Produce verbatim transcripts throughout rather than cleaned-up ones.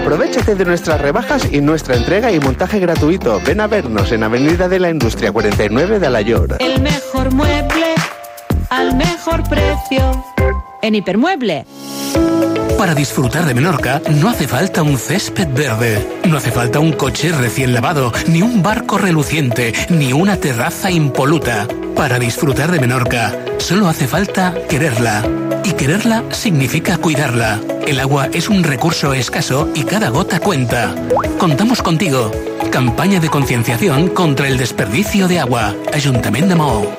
Aprovéchate de nuestras rebajas y nuestra entrega y montaje gratuito. Ven a vernos en Avenida de la Industria cuarenta y nueve de Alayor. El mejor mueble al mejor precio en Hipermueble. Para disfrutar de Menorca no hace falta un césped verde, no hace falta un coche recién lavado, ni un barco reluciente, ni una terraza impoluta. Para disfrutar de Menorca solo hace falta quererla. Y quererla significa cuidarla. El agua es un recurso escaso y cada gota cuenta. Contamos contigo. Campaña de concienciación contra el desperdicio de agua. Ayuntamiento de Maó.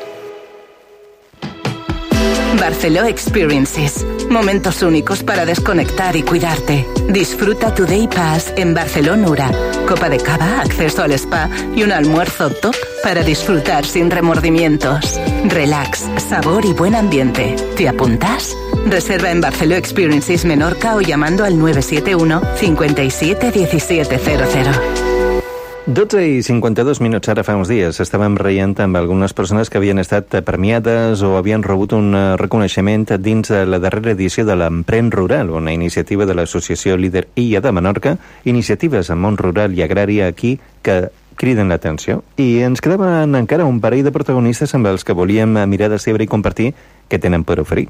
Barceló Experiences. Momentos únicos para desconectar y cuidarte. Disfruta tu Day Pass en Barceló Nura. Copa de cava, acceso al spa y un almuerzo top para disfrutar sin remordimientos. Relax, sabor y buen ambiente. ¿Te apuntas? Reserva en Barceló Experiences Menorca o llamando al nueve siete uno cincuenta y siete diecisiete cero cero. dotze i cinquanta-dos minuts, ara fa uns dies estàvem reient amb algunes persones que havien estat premiades o havien rebut un reconeixement dins de la darrera edició de l'Emprèn Rural, una iniciativa de l'associació Líder I A de Menorca, iniciatives en món rural i agrari aquí que criden l'atenció. I ens quedaven encara un parell de protagonistes amb els que volíem mirar de cebre i compartir què tenen per oferir.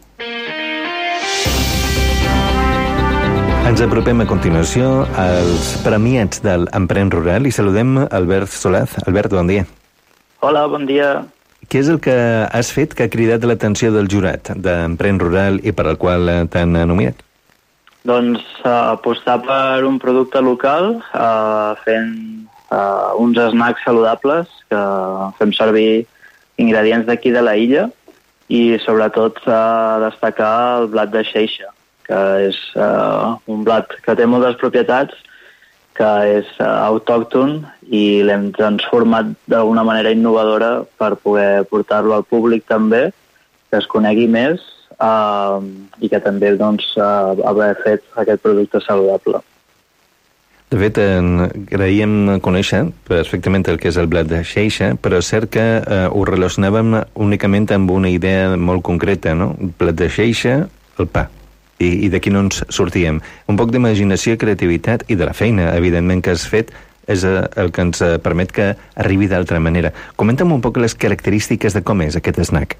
Ens apropem a continuació als premiats de l'Emprèn Rural i saludem Albert Solaz. Albert, bon dia. Hola, bon dia. Què és el que has fet que ha cridat l'atenció del jurat d'Emprèn Rural i per al qual t'han nominat? Doncs uh, apostar per un producte local, uh, fent uh, uns snacks saludables que fem servir ingredients d'aquí de la illa i sobretot uh, destacar el blat de xeixa, que és uh, un blat que té moltes propietats, que és uh, autòcton i l'hem transformat d'alguna manera innovadora per poder portar-lo al públic també, que es conegui més uh, i que també doncs, uh, haver fet aquest producte saludable. De fet, agraïem conèixer perfectament el que és el blat de xeixa, però és cert que uh, ho relacionàvem únicament amb una idea molt concreta, no? El blat de xeixa, el pa. I, i d'aquí no ens sortíem. Un poc d'imaginació, creativitat i de la feina, evidentment, que has fet és el que ens permet que arribi d'altra manera. Comenta'm un poc les característiques de com és aquest snack.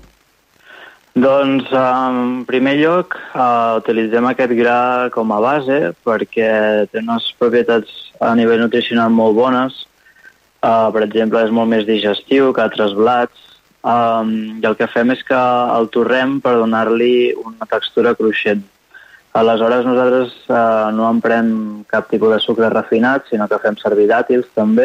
Doncs, en primer lloc, uh, utilitzem aquest gra com a base perquè té unes propietats a nivell nutricional molt bones. Uh, per exemple, és molt més digestiu que altres blats. Um, I el que fem és que el torrem per donar-li una textura cruixent. Aleshores, nosaltres eh, no emprem cap tipus de sucre refinat, sinó que fem servir dàtils també.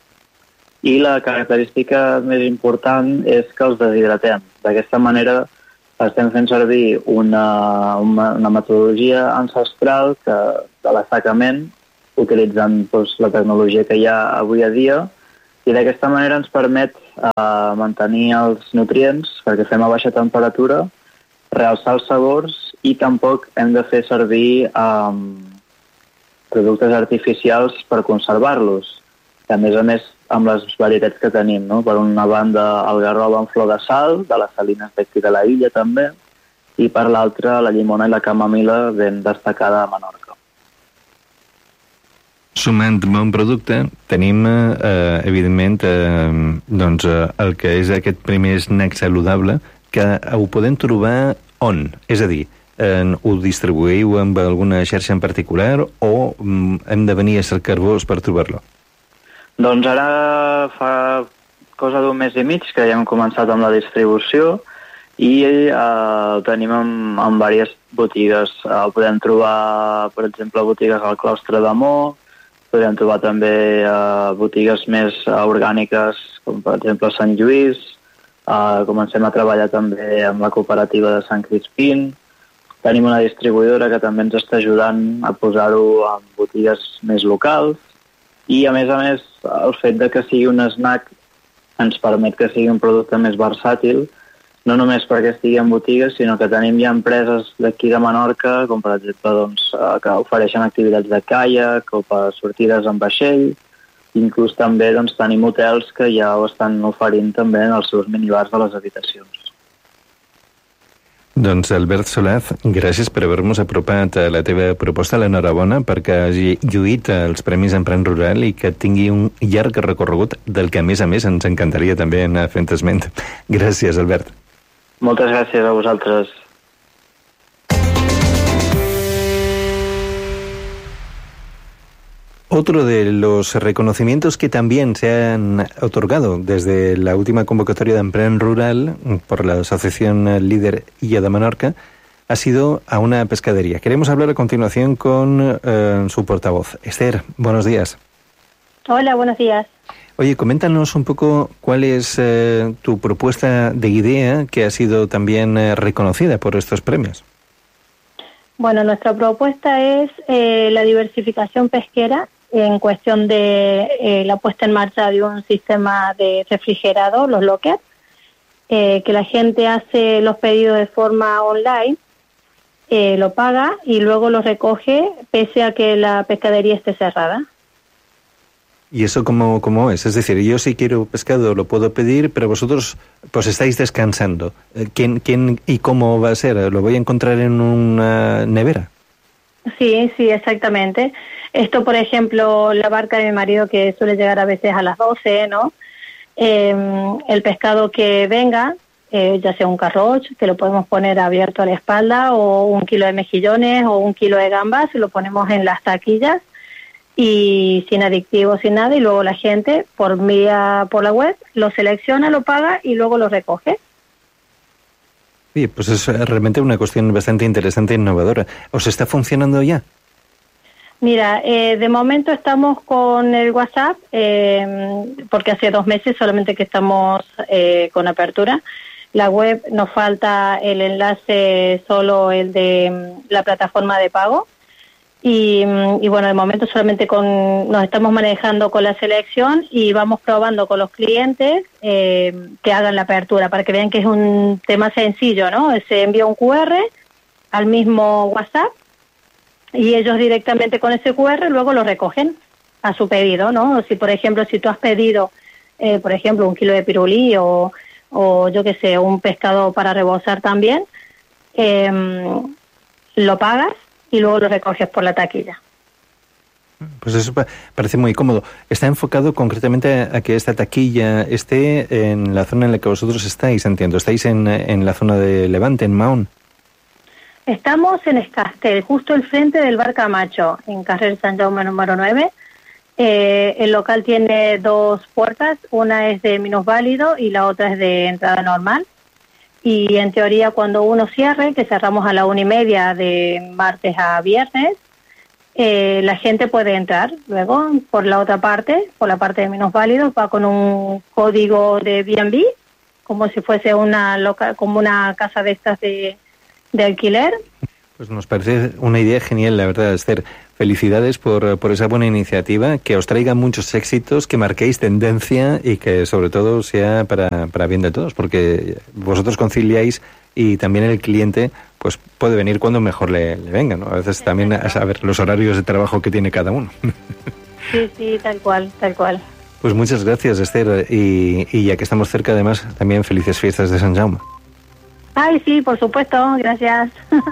I la característica més important és que els deshidratem. D'aquesta manera estem fent servir una, una, una metodologia ancestral que, de l'assecament, utilitzant doncs, la tecnologia que hi ha avui a dia, i d'aquesta manera ens permet eh, mantenir els nutrients, perquè fem a baixa temperatura, realçar els sabors i tampoc hem de fer servir um, productes artificials per conservar-los. A més a més, amb les varietats que tenim, no? Per una banda, el garrova en flor de sal, de les salines d'aquí de la illa també, i per l'altra, la llimona i la camamila ben destacada a Menorca. Sumant bon producte, tenim, eh, evidentment, eh, doncs, eh, el que és aquest primer snack saludable, que ho podem trobar on? És a dir, eh, ho distribuïu amb alguna xarxa en particular o mm, hem de venir a cercar-vos per trobar-lo? Doncs ara fa cosa d'un mes i mig que ja hem començat amb la distribució i eh, el tenim en, en diverses botigues. El podem trobar, per exemple, botigues al claustre d'Amor, podem trobar també eh, botigues més eh, orgàniques, com per exemple Sant Lluís. Uh, comencem a treballar també amb la cooperativa de Sant Crispín. Tenim una distribuïdora que també ens està ajudant a posar-ho en botigues més locals i, a més a més, el fet de que sigui un snack ens permet que sigui un producte més versàtil, no només perquè estigui en botigues, sinó que tenim ja empreses d'aquí de Menorca, com per exemple doncs, uh, que ofereixen activitats de caiac o per sortides en vaixell. Inclús també doncs, tenim hotels que ja ho estan oferint també en els seus minibars de les habitacions. Doncs Albert Solaz, gràcies per haver-nos apropat a la teva proposta, l'enhorabona perquè hagi lluït els Premis Emprèn Rural i que tingui un llarg recorregut del que, a més a més, ens encantaria també anar fent esment. Gràcies, Albert. Moltes gràcies a vosaltres. Otro de los reconocimientos que también se han otorgado desde la última convocatoria de Emprèn Rural por la Asociación Líder Illa de Menorca ha sido a una pescadería. Queremos hablar a continuación con eh, su portavoz. Esther, buenos días. Hola, buenos días. Oye, coméntanos un poco cuál es eh, tu propuesta de idea que ha sido también eh, reconocida por estos premios. Bueno, nuestra propuesta es eh, la diversificación pesquera en cuestión de eh, la puesta en marcha de un sistema de refrigerado, los lockers, eh, que la gente hace los pedidos de forma online, eh, lo paga y luego lo recoge pese a que la pescadería esté cerrada. ¿Y eso cómo, cómo es? Es decir, yo si quiero pescado lo puedo pedir, pero vosotros pues estáis descansando. ¿Quién, quién y cómo va a ser? ¿Lo voy a encontrar en una nevera? Sí, sí, exactamente. Esto, por ejemplo, la barca de mi marido, que suele llegar a veces a las doce, ¿no? Eh, el pescado que venga, eh, ya sea un carroch, que lo podemos poner abierto a la espalda, o un kilo de mejillones, o un kilo de gambas, lo ponemos en las taquillas, y sin aditivos, sin nada, y luego la gente, por vía por la web, lo selecciona, lo paga, y luego lo recoge. Sí, pues es realmente una cuestión bastante interesante e innovadora. ¿Os está funcionando ya? Mira, eh, de momento estamos con el WhatsApp, eh, porque hace dos meses solamente que estamos eh, con apertura. La web nos falta el enlace, solo el de la plataforma de pago. Y, y bueno, de momento solamente con nos estamos manejando con la selección y vamos probando con los clientes eh, que hagan la apertura para que vean que es un tema sencillo, ¿no? Se envía un cu erre al mismo WhatsApp y ellos directamente con ese cu erre luego lo recogen a su pedido, ¿no? Si, por ejemplo, si tú has pedido, eh, por ejemplo, un kilo de pirulí o, o yo qué sé, un pescado para rebozar también, eh, lo pagas y luego lo recoges por la taquilla. Pues eso parece muy cómodo. ¿Está enfocado concretamente a que esta taquilla esté en la zona en la que vosotros estáis, entiendo? ¿Estáis en, en la zona de Levante, en Mahón? Estamos en Escastel, justo al frente del Bar Camacho, en Carrer San Jaume número nueve. Eh, el local tiene dos puertas, una es de minusválido y la otra es de entrada normal. Y en teoría cuando uno cierre, que cerramos a la una y media de martes a viernes, eh, la gente puede entrar. Luego, por la otra parte, por la parte de minusválidos, va con un código de B and B, como si fuese una loca, como una casa de estas de, de alquiler. Pues nos parece una idea genial, la verdad, Esther. Felicidades por, por esa buena iniciativa, que os traiga muchos éxitos, que marquéis tendencia y que sobre todo sea para, para bien de todos, porque vosotros conciliáis y también el cliente pues puede venir cuando mejor le, le venga, ¿no? A veces también a saber los horarios de trabajo que tiene cada uno. Sí, sí, tal cual, tal cual. Pues muchas gracias, Esther, y, y ya que estamos cerca, además, también felices fiestas de Sant Jaume. Ay, sí, por supuesto, gracias.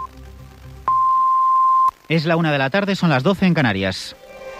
Es la una de la tarde, son las doce en Canarias.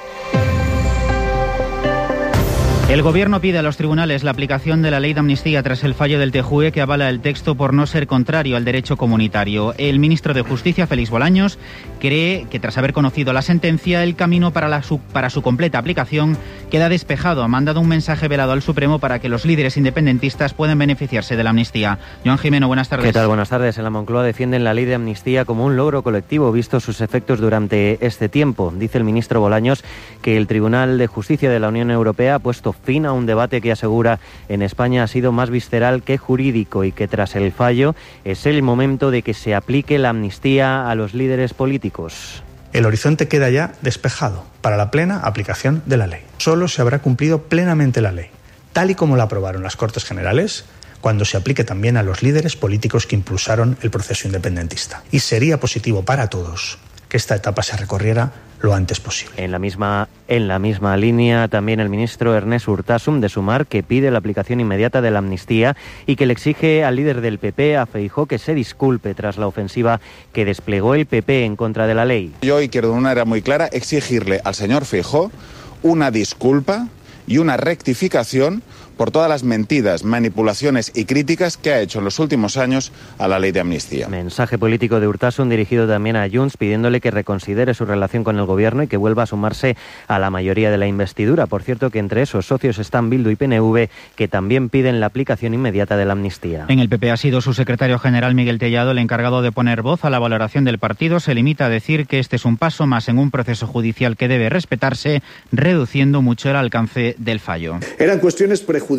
El Gobierno pide a los tribunales la aplicación de la ley de amnistía tras el fallo del T J U E que avala el texto por no ser contrario al derecho comunitario. El ministro de Justicia, Félix Bolaños, cree que tras haber conocido la sentencia, el camino para, la su, para su completa aplicación queda despejado. Ha mandado un mensaje velado al Supremo para que los líderes independentistas puedan beneficiarse de la amnistía. Joan Jimeno, buenas tardes. ¿Qué tal? Buenas tardes. En la Moncloa defienden la ley de amnistía como un logro colectivo, visto sus efectos durante este tiempo. Dice el ministro Bolaños que el Tribunal de Justicia de la Unión Europea ha puesto fin a un debate que asegura en España ha sido más visceral que jurídico y que tras el fallo es el momento de que se aplique la amnistía a los líderes políticos. El horizonte queda ya despejado para la plena aplicación de la ley. Solo se habrá cumplido plenamente la ley, tal y como la aprobaron las Cortes Generales, cuando se aplique también a los líderes políticos que impulsaron el proceso independentista. Y sería positivo para todos que esta etapa se recorriera lo antes posible. En la misma, en la misma línea, también el ministro Ernest Urtasun de Sumar, que pide la aplicación inmediata de la amnistía y que le exige al líder del P P, a Feijóo, que se disculpe tras la ofensiva que desplegó el P P en contra de la ley. Yo hoy quiero de una manera muy clara exigirle al señor Feijóo una disculpa y una rectificación por todas las mentiras, manipulaciones y críticas que ha hecho en los últimos años a la ley de amnistía. Mensaje político de Urtasun dirigido también a Junts, pidiéndole que reconsidere su relación con el gobierno y que vuelva a sumarse a la mayoría de la investidura. Por cierto, que entre esos socios están Bildu y P N V, que también piden la aplicación inmediata de la amnistía. En el P P ha sido su secretario general Miguel Tellado el encargado de poner voz a la valoración del partido. Se limita a decir que este es un paso más en un proceso judicial que debe respetarse, reduciendo mucho el alcance del fallo. Eran cuestiones prejudiciales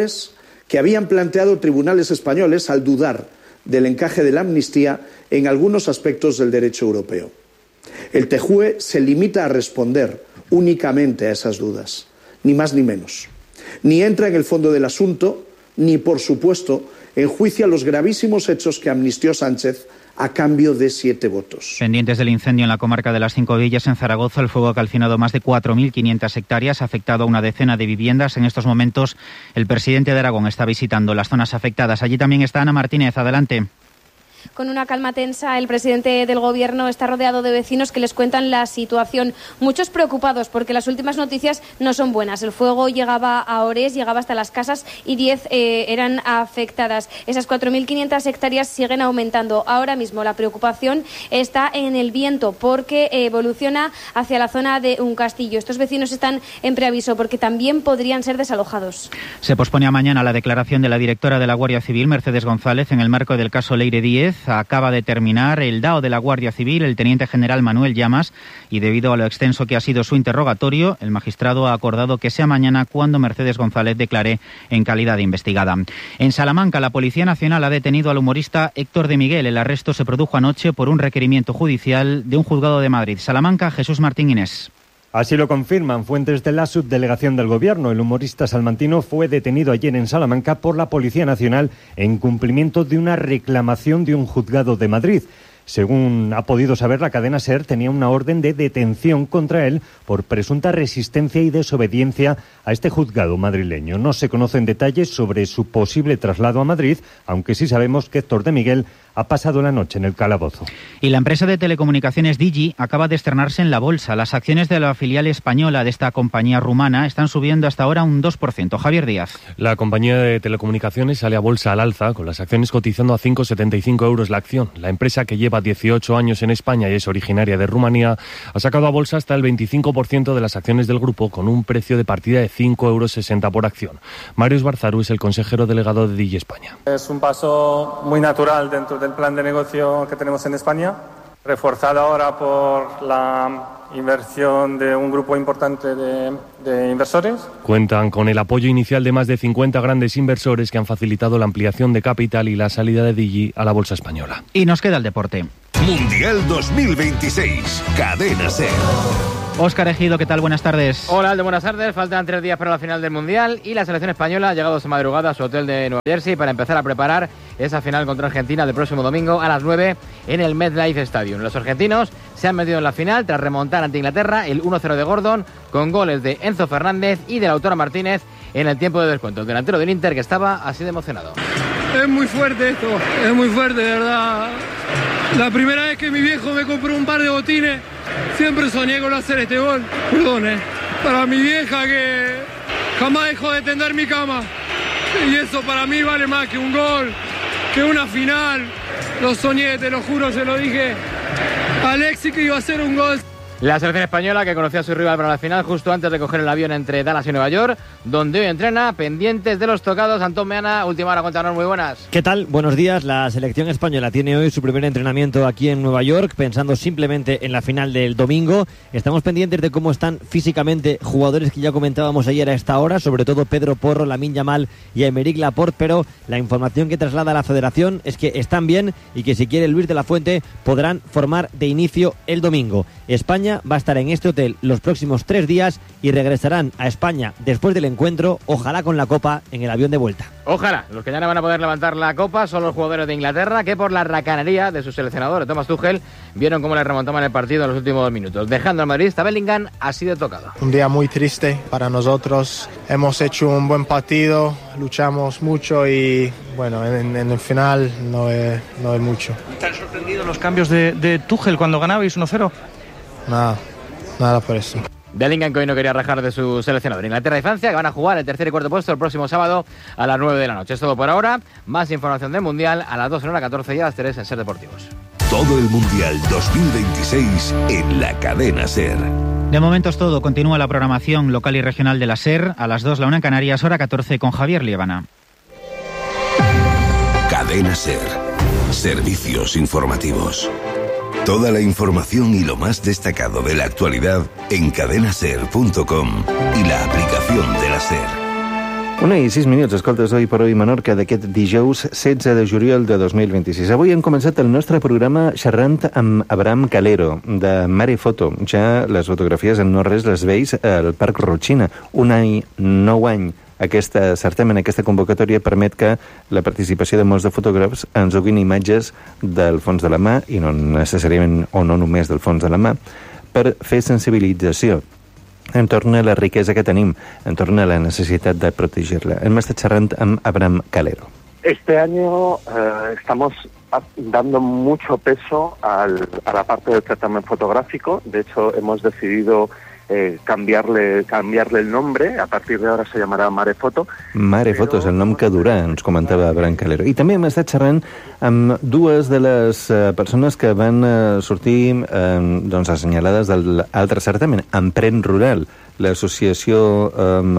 que habían planteado tribunales españoles al dudar del encaje de la amnistía en algunos aspectos del derecho europeo. El T J U E se limita a responder únicamente a esas dudas, ni más ni menos. Ni entra en el fondo del asunto, ni, por supuesto, enjuicia los gravísimos hechos que amnistió Sánchez a cambio de siete votos. Pendientes del incendio en la comarca de las Cinco Villas, en Zaragoza, el fuego ha calcinado más de cuatro mil quinientas hectáreas, ha afectado a una decena de viviendas. En estos momentos, el presidente de Aragón está visitando las zonas afectadas. Allí también está Ana Martínez. Adelante. Con una calma tensa, el presidente del Gobierno está rodeado de vecinos que les cuentan la situación. Muchos preocupados porque las últimas noticias no son buenas. El fuego llegaba a Ores, llegaba hasta las casas y diez eh, eran afectadas. Esas cuatro mil quinientas hectáreas siguen aumentando. Ahora mismo la preocupación está en el viento porque evoluciona hacia la zona de un castillo. Estos vecinos están en preaviso porque también podrían ser desalojados. Se pospone a mañana la declaración de la directora de la Guardia Civil, Mercedes González, en el marco del caso Leire Díez. Acaba de terminar el D A O de la Guardia Civil, el teniente general Manuel Llamas, y debido a lo extenso que ha sido su interrogatorio, el magistrado ha acordado que sea mañana cuando Mercedes González declare en calidad de investigada. En Salamanca, la Policía Nacional ha detenido al humorista Héctor de Miguel. El arresto se produjo anoche por un requerimiento judicial de un juzgado de Madrid. Salamanca, Jesús Martín Inés. Así lo confirman fuentes de la subdelegación del Gobierno. El humorista salmantino fue detenido ayer en Salamanca por la Policía Nacional en cumplimiento de una reclamación de un juzgado de Madrid. Según ha podido saber la cadena SER, tenía una orden de detención contra él por presunta resistencia y desobediencia a este juzgado madrileño. No se conocen detalles sobre su posible traslado a Madrid, aunque sí sabemos que Héctor de Miguel ha pasado la noche en el calabozo. Y la empresa de telecomunicaciones Digi acaba de estrenarse en la bolsa. Las acciones de la filial española de esta compañía rumana están subiendo hasta ahora un dos por ciento. Javier Díaz. La compañía de telecomunicaciones sale a bolsa al alza, con las acciones cotizando a cinco coma setenta y cinco euros la acción. La empresa, que lleva dieciocho años en España y es originaria de Rumanía, ha sacado a bolsa hasta el veinticinco por ciento de las acciones del grupo, con un precio de partida de cinco euros sesenta por acción. Marius Barzaru es el consejero delegado de Digi España. Es un paso muy natural dentro de el plan de negocio que tenemos en España, reforzado ahora por la inversión de un grupo importante de, de inversores. Cuentan con el apoyo inicial de más de cincuenta grandes inversores que han facilitado la ampliación de capital y la salida de Digi a la bolsa española. Y nos queda el deporte. Mundial dos mil veintiséis, Cadena SER. Óscar Ejido, ¿qué tal? Buenas tardes. Hola, Aldo, buenas tardes. Faltan tres días para la final del Mundial y la selección española ha llegado esta madrugada a su hotel de Nueva Jersey para empezar a preparar esa final contra Argentina del próximo domingo a las nueve en el MetLife Stadium. Los argentinos se han metido en la final tras remontar ante Inglaterra el uno cero de Gordon con goles de Enzo Fernández y de Lautaro Martínez en el tiempo de descuento. El delantero del Inter, que estaba así de emocionado. Es muy fuerte esto, es muy fuerte, de verdad. La primera vez que mi viejo me compró un par de botines, siempre soñé con hacer este gol. Perdón, eh. Para mi vieja, que jamás dejó de tender mi cama. Y eso para mí vale más que un gol, que una final. Lo soñé, te lo juro, se lo dije a Alexis que iba a hacer un gol. La selección española, que conocía a su rival para la final justo antes de coger el avión entre Dallas y Nueva York, donde hoy entrena, pendientes de los tocados. Antón Meana, última hora, cuéntanos, muy buenas. ¿Qué tal? Buenos días. La selección española tiene hoy su primer entrenamiento aquí en Nueva York, pensando simplemente en la final del domingo. Estamos pendientes de cómo están físicamente jugadores que ya comentábamos ayer a esta hora, sobre todo Pedro Porro, Lamine Yamal y Aymeric Laporte, pero la información que traslada la federación es que están bien y que si quiere Luis de la Fuente podrán formar de inicio el domingo. España va a estar en este hotel los próximos tres días y regresarán a España después del encuentro, ojalá con la Copa en el avión de vuelta. Ojalá. Los que ya no van a poder levantar la Copa son los jugadores de Inglaterra, que por la racanería de su seleccionador, Thomas Tuchel, vieron cómo le remontaban el partido en los últimos dos minutos. Dejando al madridista Bellingham así de tocado. Un día muy triste para nosotros. Hemos hecho un buen partido, luchamos mucho y bueno, en, en el final no es, no es mucho. ¿Te han sorprendido los cambios de, de Tuchel cuando ganabais uno cero? Nada, nada por eso. Bellingham, que hoy no quería rajar de su seleccionador. Inglaterra y Francia, que van a jugar el tercer y cuarto puesto el próximo sábado a las nueve de la noche. Es todo por ahora. Más información del Mundial a las dos en hora catorce y a las tres en Ser Deportivos. Todo el Mundial dos mil veintiséis en la cadena Ser. De momento es todo. Continúa la programación local y regional de la SER. A las dos, la una en Canarias, hora catorce, con Javier Liébana. Cadena Ser. Servicios informativos. Toda la información y lo más destacado de la actualidad en cadenaser punto com i la aplicación de la SER. Una i sis minuts, escoltes Hoy per Hoy Menorca d'aquest dijous setze de juliol de dos mil vint-i-sis. Avui hem començat el nostre programa xerrant amb Abraham Calero, de Mare Foto. Ja les fotografies en no res les veis al Parc Rotxina. Un any, nou any. Aquesta certamen, aquesta convocatòria permet que la participació de molts de fotògrafs ens oguin imatges del fons de la mà, i no necessàriament o no només del fons de la mà, per fer sensibilització entorn a la riquesa que tenim, entorn a la necessitat de protegir-la. Hem estat xerrant amb Abraham Calero. Este año eh, estamos dando mucho peso al, a la parte del certamen fotográfico. De hecho, hemos decidido Eh, cambiarle, cambiarle el nombre. A partir de ahora se llamarà Mare Foto. Mare però... Foto és el nom que durà, ens comentava Abraham Calero. I també hem estat xerrant amb dues de les uh, persones que van uh, sortir uh, doncs, assenyalades de l'altre certamen, Emprèn Rural, l'associació um,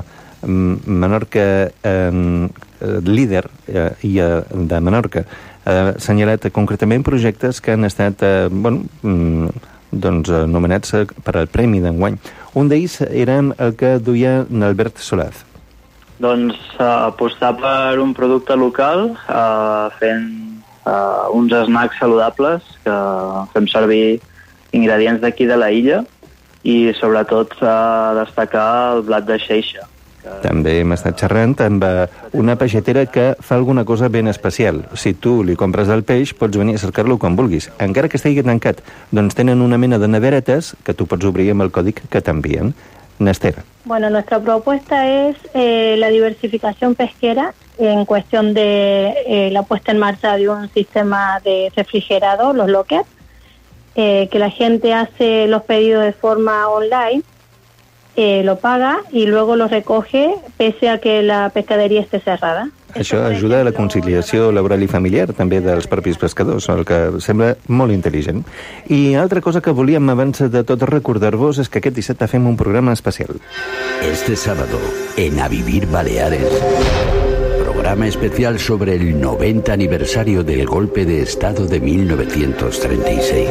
Menorca um, líder uh, i, uh, de Menorca. Ha assenyalat concretament projectes que han estat uh, bueno, um, doncs, nomenats per al Premi d'enguany. Un d'ells era el que duia Albert Solaz. Doncs uh, apostar per un producte local, uh, fent uh, uns snacks saludables, que fem servir ingredients d'aquí de la illa, i sobretot uh, destacar el blat de xeixa. També hem estat xerrant amb una peixatera que fa alguna cosa ben especial. Si tu li compres el peix, pots venir a cercar-lo quan vulguis. Encara que estigui tancat, doncs tenen una mena de neveretes que tu pots obrir amb el còdic que t'envien. Nester. Bueno, nuestra propuesta es eh, la diversificación pesquera en cuestión de eh, la puesta en marcha de un sistema de refrigerado, los lockers, eh, que la gente hace los pedidos de forma online, Eh, lo paga y luego lo recoge pese a que la pescaderia esté cerrada. Això ajuda a la conciliació laboral i familiar també dels propis pescadors, el que sembla molt intel·ligent. I altra cosa que volíem abans de tot recordar-vos és que aquest dissabte fem un programa especial. Este sábado, en A Vivir Baleares, programa especial sobre el noventa aniversario del golpe de Estado de mil novecientos treinta y seis.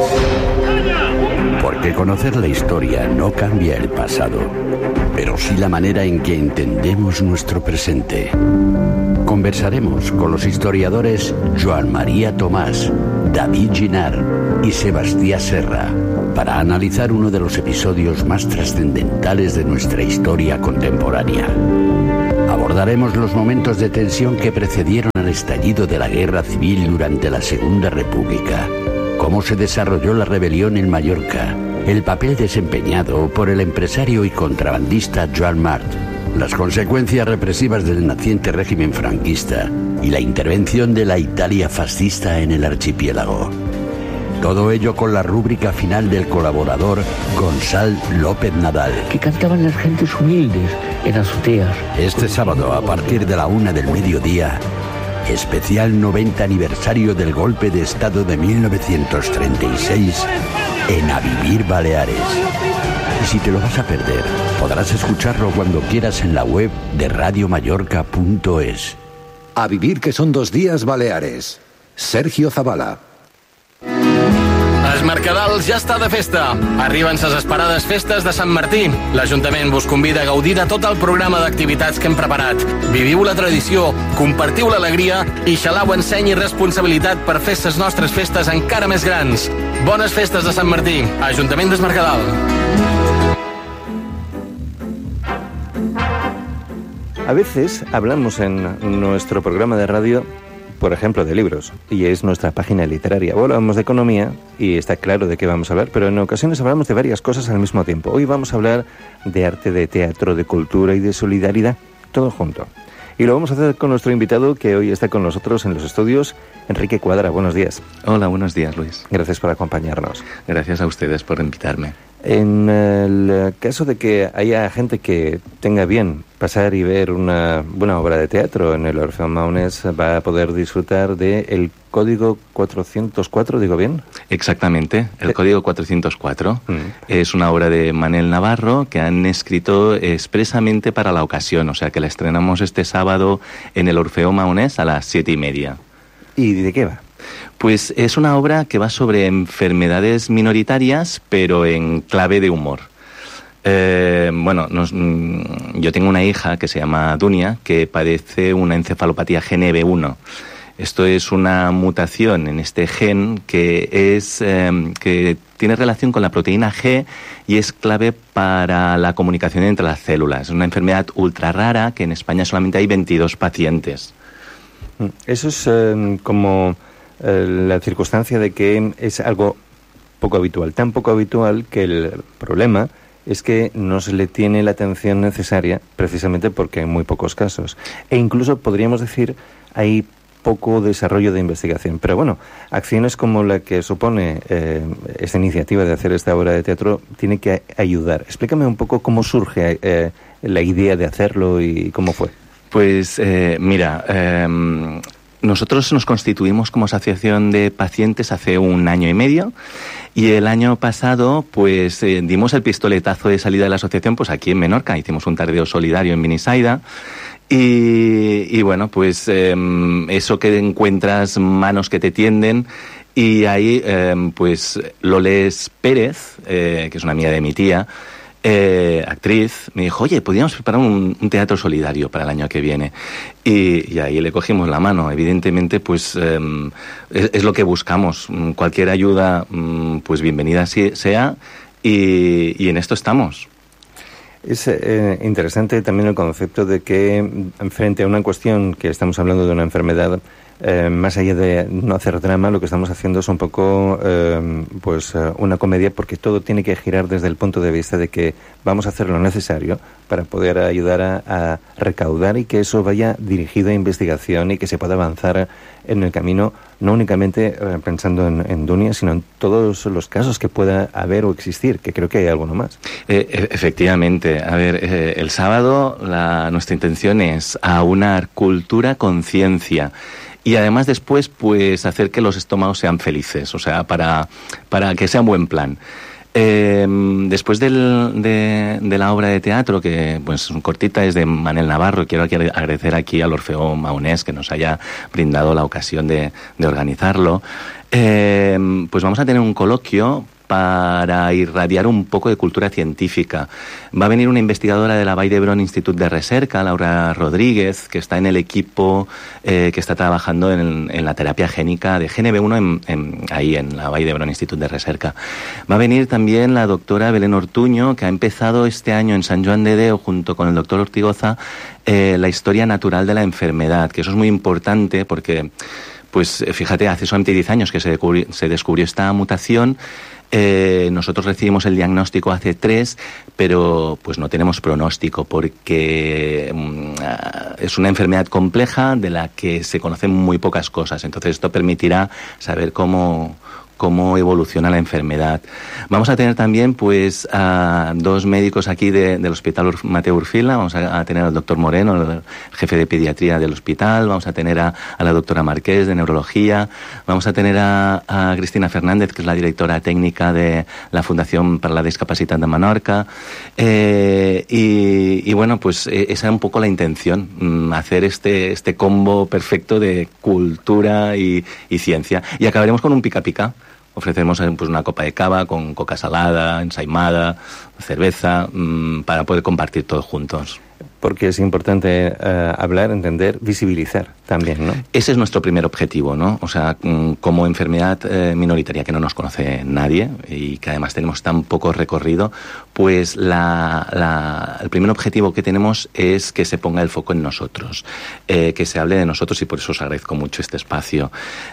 Porque conocer la historia no cambia el pasado, pero sí la manera en que entendemos nuestro presente. Conversaremos con los historiadores Joan María Tomás, David Ginar y Sebastián Serra para analizar uno de los episodios más trascendentales de nuestra historia contemporánea. Abordaremos los momentos de tensión que precedieron al estallido de la Guerra Civil durante la Segunda República, cómo se desarrolló la rebelión en Mallorca, el papel desempeñado por el empresario y contrabandista Joan Mart, las consecuencias represivas del naciente régimen franquista y la intervención de la Italia fascista en el archipiélago. Todo ello con la rúbrica final del colaborador Gonzalo López Nadal, que cantaban las gentes humildes en azoteas. Este sábado, a partir de la una del mediodía, especial noventa aniversario del golpe de Estado de mil novecientos treinta y seis en A Vivir Baleares. Y si te lo vas a perder, podrás escucharlo cuando quieras en la web de radio mallorca punto es. A vivir, que son dos días Baleares. Sergio Zavala. Es Mercadal ja està de festa. Arriben ses esperades festes de Sant Martí. L'Ajuntament vos convida a gaudir de tot el programa d'activitats que hem preparat. Viviu la tradició, compartiu l'alegria i xalau enseny i responsabilitat per fer ses nostres festes encara més grans. Bones festes de Sant Martí, Ajuntament d'Es Mercadal. A veces hablamos en nuestro programa de radio, por ejemplo, de libros, y es nuestra página literaria. O hablamos de economía, y está claro de qué vamos a hablar, pero en ocasiones hablamos de varias cosas al mismo tiempo. Hoy vamos a hablar de arte, de teatro, de cultura y de solidaridad, todo junto. Y lo vamos a hacer con nuestro invitado, que hoy está con nosotros en los estudios, Enrique Cuadra. Buenos días. Hola, buenos días, Luis. Gracias por acompañarnos. Gracias a ustedes por invitarme. En el caso de que haya gente que tenga bien pasar y ver una buena obra de teatro en el Orfeón Maonés, va a poder disfrutar de El Código cuatrocientos cuatro, ¿digo bien? Exactamente, El Código cuatrocientos cuatro. Mm. Es una obra de Manel Navarro que han escrito expresamente para la ocasión, o sea que la estrenamos este sábado en el Orfeón Maonés a las siete y media. ¿Y de qué va? Pues es una obra que va sobre enfermedades minoritarias, pero en clave de humor. Eh, bueno, nos, yo tengo una hija que se llama Dunia, que padece una encefalopatía G N B uno. Esto es una mutación en este gen que es eh, que tiene relación con la proteína G y es clave para la comunicación entre las células. Es una enfermedad ultra rara que en España solamente hay veintidós pacientes. Eso es eh, como eh, la circunstancia de que es algo poco habitual, tan poco habitual que el problema es que no se le tiene la atención necesaria precisamente porque hay muy pocos casos. E incluso podríamos decir hay poco desarrollo de investigación. Pero bueno, acciones como la que supone eh, esta iniciativa de hacer esta obra de teatro tiene que ayudar. Explícame un poco cómo surge eh, la idea de hacerlo y cómo fue. Pues eh, mira, eh, nosotros nos constituimos como asociación de pacientes hace un año y medio y el año pasado pues eh, dimos el pistoletazo de salida de la asociación pues aquí en Menorca. Hicimos un tardeo solidario en Minisaida y, y bueno, pues eh, eso que encuentras, manos que te tienden. Y ahí eh, pues Loles Pérez, eh, que es una amiga de mi tía, Eh, actriz, me dijo, oye, podríamos preparar un, un teatro solidario para el año que viene. Y, y ahí le cogimos la mano. Evidentemente, pues eh, es, es lo que buscamos. Cualquier ayuda, pues bienvenida sea, y, y en esto estamos. Es eh, interesante también el concepto de que frente a una cuestión que estamos hablando de una enfermedad, Eh, más allá de no hacer drama, lo que estamos haciendo es un poco eh, pues eh, una comedia, porque todo tiene que girar desde el punto de vista de que vamos a hacer lo necesario para poder ayudar a, a recaudar y que eso vaya dirigido a investigación y que se pueda avanzar en el camino, no únicamente eh, pensando en, en Dunia, sino en todos los casos que pueda haber o existir, que creo que hay alguno más. Eh, efectivamente. A ver, eh, el sábado la, nuestra intención es aunar cultura con ciencia. Y además después, pues, hacer que los estómagos sean felices, o sea, para, para que sea un buen plan. Eh, después del, de, de la obra de teatro, que pues cortita, es de Manel Navarro, quiero agradecer aquí al Orfeón Maonés que nos haya brindado la ocasión de, de organizarlo, eh, pues vamos a tener un coloquio para irradiar un poco de cultura científica. Va a venir una investigadora de la Vall d'Hebron Institut de Recerca, Laura Rodríguez, que está en el equipo eh, que está trabajando en, en la terapia génica de G N B uno en, en, ahí en la Vall d'Hebron Institut de Recerca. Va a venir también la doctora Belén Ortuño, que ha empezado este año en San Joan de Déu junto con el doctor Ortigoza eh, la historia natural de la enfermedad, que eso es muy importante porque, pues fíjate, hace solamente diez años que se descubrió, se descubrió esta mutación. Eh, nosotros recibimos el diagnóstico hace tres, pero pues no tenemos pronóstico porque um, es una enfermedad compleja de la que se conocen muy pocas cosas. Entonces esto permitirá saber cómo cómo evoluciona la enfermedad. Vamos a tener también pues a dos médicos aquí de, del Hospital Ur- Mateo Urfila. Vamos a, a tener al doctor Moreno, el jefe de pediatría del hospital. Vamos a tener a, a la doctora Marqués de neurología. Vamos a tener a, a Cristina Fernández, que es la directora técnica de la Fundación para la Discapacidad de Menorca. Eh, y, y bueno, pues eh, esa es un poco la intención, mm, hacer este, este combo perfecto de cultura y, y ciencia. Y acabaremos con un pica-pica. Ofrecemos pues una copa de cava con coca salada, ensaimada, cerveza, mmm, para poder compartir todos juntos. porque es importante uh, hablar, entender, visibilizar también, ¿no? Ese es nuestro primer objetivo, ¿no? O sea, como enfermedad eh, minoritaria que no nos conoce nadie y que además tenemos tan poco recorrido, pues la, la, el primer objetivo que tenemos es que se ponga el foco en nosotros, eh, que se hable de nosotros, y por eso os agradezco mucho este espacio.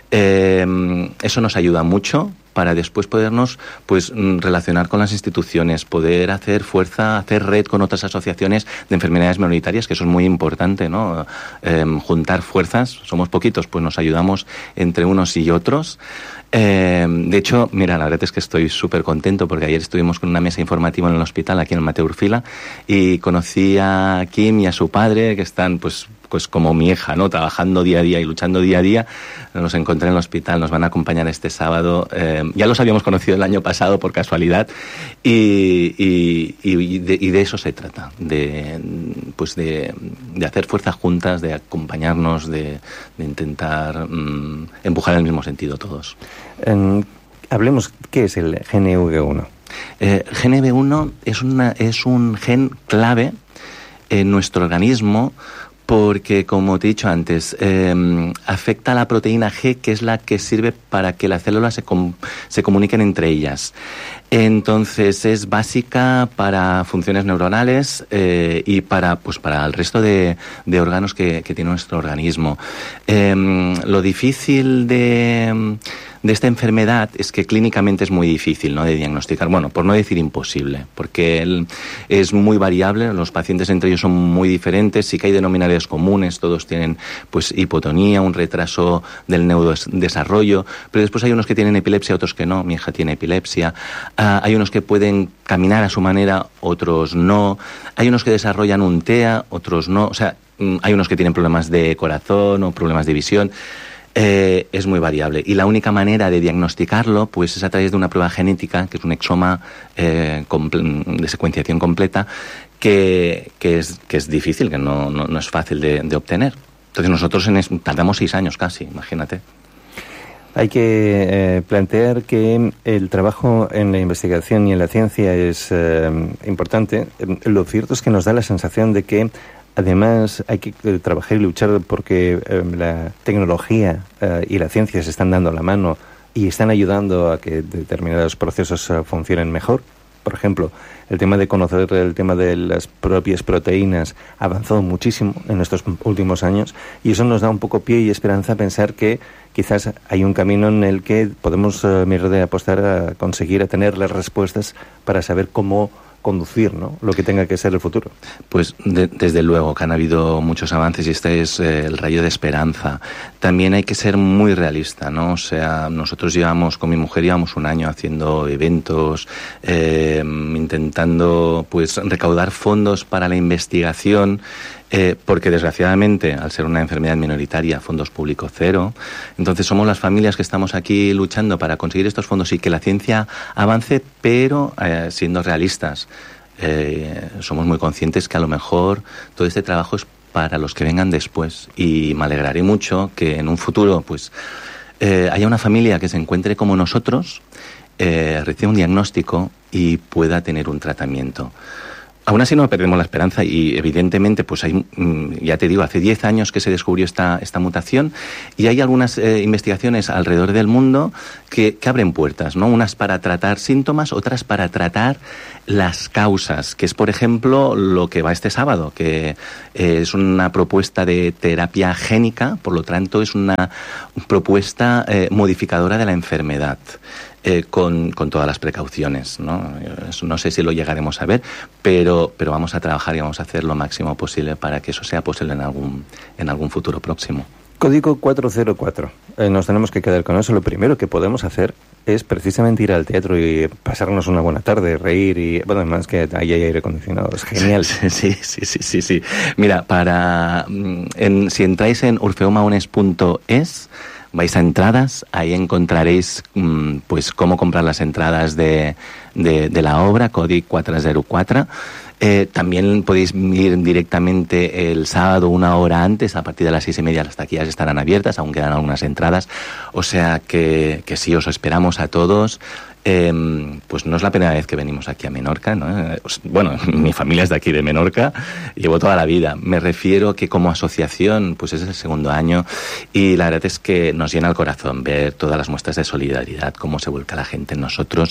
Eh, eso nos ayuda mucho para después podernos pues relacionar con las instituciones, poder hacer fuerza, hacer red con otras asociaciones de enfermedades minoritarias, que eso es muy importante, ¿no? Eh, juntar fuerzas, somos poquitos, pues nos ayudamos entre unos y otros. Eh, de hecho, mira, la verdad es que estoy súper contento porque ayer estuvimos con una mesa informativa en el hospital, aquí en el Mateo Urfila, y conocí a Kim y a su padre, que están pues pues como mi hija, ¿no? Trabajando día a día y luchando día a día. Nos encontré en el hospital, nos van a acompañar este sábado. Eh, ya los habíamos conocido el año pasado por casualidad y, y, y, de, y de eso se trata, de pues de, de hacer fuerza juntas, de acompañarnos, de, de intentar mmm, empujar en el mismo sentido todos. Um, hablemos, ¿qué es el G N V uno? Eh, G N V uno es, una, es un gen clave en nuestro organismo, porque, como te he dicho antes, eh, afecta a la proteína G, que es la que sirve para que las células se, com- se comuniquen entre ellas. Entonces, es básica para funciones neuronales eh, y para, pues, para el resto de, de órganos que, que tiene nuestro organismo. Eh, lo difícil de... de esta enfermedad es que clínicamente es muy difícil, ¿no?, de diagnosticar, bueno, por no decir imposible, porque él es muy variable, los pacientes entre ellos son muy diferentes, sí que hay denominadores comunes, todos tienen pues hipotonía, un retraso del neurodesarrollo, pero después hay unos que tienen epilepsia, otros que no, mi hija tiene epilepsia, uh, hay unos que pueden caminar a su manera, otros no, hay unos que desarrollan un T E A, otros no, o sea, hay unos que tienen problemas de corazón o problemas de visión. Eh, es muy variable y la única manera de diagnosticarlo pues es a través de una prueba genética, que es un exoma eh, comple- de secuenciación completa, que, que, es, que es difícil, que no, no, no es fácil de, de obtener. Entonces nosotros en es, tardamos seis años casi, imagínate. Hay que eh, plantear que el trabajo en la investigación y en la ciencia es eh, importante. Lo cierto es que nos da la sensación de que además hay que trabajar y luchar porque eh, la tecnología eh, y la ciencia se están dando la mano y están ayudando a que determinados procesos uh, funcionen mejor. Por ejemplo, el tema de conocer el tema de las propias proteínas ha avanzado muchísimo en estos últimos años y eso nos da un poco pie y esperanza a pensar que quizás hay un camino en el que podemos uh, mirar de apostar a conseguir a tener las respuestas para saber cómo conducir, ¿no?, lo que tenga que ser el futuro. Pues de, desde luego que han habido muchos avances y este es eh, el rayo de esperanza. También hay que ser muy realista, ¿no? O sea, nosotros llevamos, con mi mujer llevamos un año haciendo eventos, eh, intentando pues recaudar fondos para la investigación, Eh, porque desgraciadamente, al ser una enfermedad minoritaria, fondos públicos cero. Entonces somos las familias que estamos aquí luchando para conseguir estos fondos y que la ciencia avance, pero eh, siendo realistas. Eh, somos muy conscientes que a lo mejor todo este trabajo es para los que vengan después y me alegraré mucho que en un futuro pues eh, haya una familia que se encuentre como nosotros, eh, reciba un diagnóstico y pueda tener un tratamiento. Aún así no perdemos la esperanza y evidentemente pues hay, ya te digo, hace diez años que se descubrió esta, esta mutación y hay algunas eh, investigaciones alrededor del mundo que, que abren puertas, ¿no? Unas para tratar síntomas, otras para tratar las causas, que es por ejemplo lo que va este sábado, que eh, es una propuesta de terapia génica, por lo tanto es una propuesta eh, modificadora de la enfermedad. Eh, con, con todas las precauciones, ¿no? No sé si lo llegaremos a ver, pero, pero vamos a trabajar y vamos a hacer lo máximo posible para que eso sea posible en algún, en algún futuro próximo. Código cuatro cero cuatro. Eh, nos tenemos que quedar con eso. Lo primero que podemos hacer es precisamente ir al teatro y pasarnos una buena tarde, reír y... Bueno, además que ahí hay aire acondicionado. Es genial. Sí, sí, sí, sí, sí, sí. Mira, para... En, si entráis en urfeumaones punto es... vais a entradas, ahí encontraréis pues cómo comprar las entradas de, de, de la obra, Código cuatro cero cuatro. Eh, también podéis ir directamente el sábado una hora antes, a partir de las seis y media las taquillas estarán abiertas, aún quedan algunas entradas, o sea que, que sí, os esperamos a todos. Eh, pues no es la primera vez que venimos aquí a Menorca, ¿no? Bueno, mi familia es de aquí de Menorca, llevo toda la vida. Me refiero que como asociación, pues es el segundo año y la verdad es que nos llena el corazón ver todas las muestras de solidaridad, cómo se vuelca la gente en nosotros